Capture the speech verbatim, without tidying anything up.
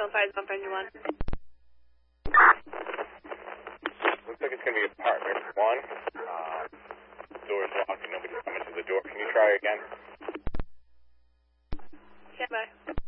Phone five zone five one. Looks like it's going to be apartment one. Uh, door's locked and nobody's coming to the door. Can you try again? Stand by.